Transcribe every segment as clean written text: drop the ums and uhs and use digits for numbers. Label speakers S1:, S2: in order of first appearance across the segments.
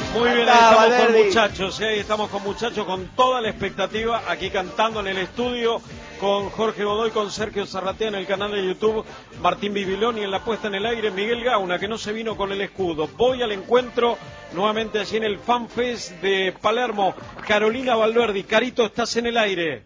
S1: Muy bien, ahí estamos con muchachos, ahí estamos con muchachos con toda la expectativa, aquí cantando en el estudio, con Jorge Godoy, con Sergio Zarratea en el canal de YouTube, Martín Bibiloni en la puesta en el aire, Miguel Gauna, que no se vino con el escudo. Voy al encuentro nuevamente allí en el FanFest de Palermo. Carolina Valverdi, Carito, estás en el aire.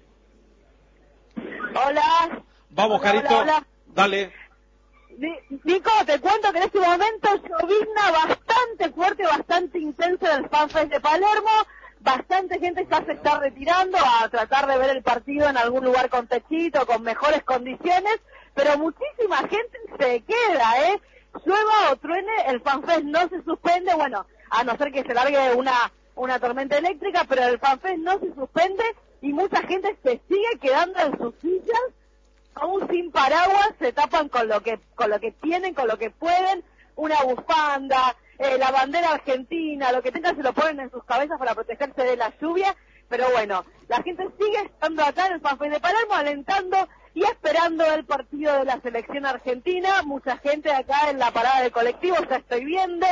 S2: Hola.
S1: Vamos,
S2: hola,
S1: Carito,
S2: hola.
S1: dale.
S2: Nico, te cuento que en este momento llovizna bastante fuerte, bastante intensa del FanFest de Palermo. Bastante gente ya se está retirando a tratar de ver el partido en algún lugar con techito, con mejores condiciones, pero muchísima gente se queda, Llueva o truene, el FanFest no se suspende, bueno, a no ser que se largue una tormenta eléctrica, pero el FanFest no se suspende y mucha gente se sigue quedando en sus sillas. Aún sin paraguas, se tapan con lo que tienen, con lo que pueden, una bufanda, la bandera argentina, lo que tengan se lo ponen en sus cabezas para protegerse de la lluvia, pero bueno, la gente sigue estando acá en el FanFest de Palermo, alentando y esperando el partido de la selección argentina. Mucha gente acá en la parada de colectivos, ya estoy viendo,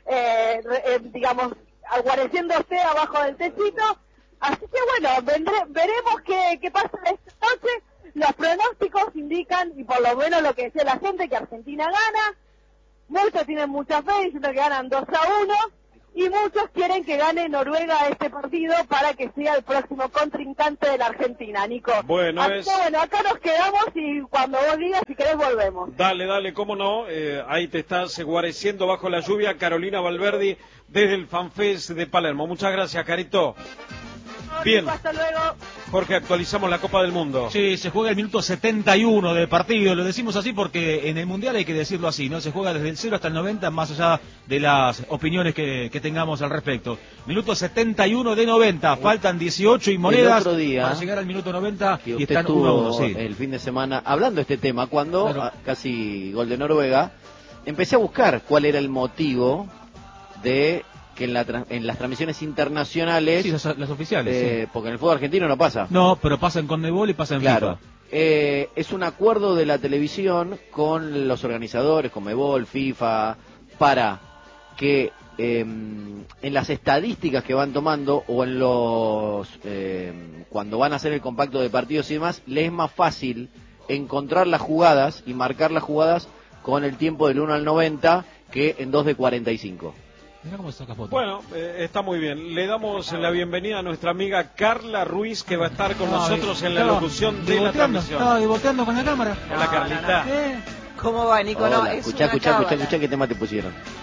S2: digamos, aguareciéndose abajo del techito, así que bueno, veremos qué pasa esta noche. Los pronósticos indican, y por lo menos lo que dice la gente, que Argentina gana. Muchos tienen mucha fe diciendo que ganan 2-1, y muchos quieren que gane Noruega este partido para que sea el próximo contrincante de la Argentina, Nico.
S1: Bueno,
S2: así que bueno, acá nos quedamos y cuando vos digas, si querés, volvemos.
S1: Dale, cómo no. Ahí te estás guareciendo bajo la lluvia, Carolina Valverdi, desde el FanFest de Palermo. Muchas gracias, Carito. Bien.
S2: Hasta luego.
S1: Jorge, actualizamos la Copa del Mundo.
S3: Sí, se juega el minuto 71 del partido. Lo decimos así porque en el Mundial hay que decirlo así, ¿no? Se juega desde el 0 hasta el 90, más allá de las opiniones que tengamos al respecto. Minuto 71 de 90. Faltan 18 y monedas
S4: el otro día,
S3: para llegar al minuto 90
S4: que
S3: y
S4: usted
S3: están 1-1. Sí.
S4: El fin de semana hablando de este tema, cuando
S3: claro,
S4: casi gol de Noruega, empecé a buscar cuál era el motivo de que en las transmisiones internacionales,
S3: sí, las oficiales, sí,
S4: porque en el fútbol argentino no pasa.
S3: No, pero pasa en CONMEBOL y pasa en
S4: claro,
S3: FIFA.
S4: Es un acuerdo de la televisión con los organizadores, CONMEBOL, FIFA, para que en las estadísticas que van tomando o en los cuando van a hacer el compacto de partidos y demás, les es más fácil encontrar las jugadas y marcar las jugadas con el tiempo del 1 al 90 que en 2 de 45.
S3: Mira cómo saca foto.
S1: Bueno, está muy bien. Le damos la bienvenida a nuestra amiga Carla Ruiz, que va a estar con nosotros en la locución de la transmisión.
S3: Estaba divorteando con la cámara.
S1: Hola, Carlita.
S5: ¿Cómo va, Nico?
S4: Hola,
S5: No, es
S4: escuchá,
S5: una cábala.
S4: qué tema te pusieron.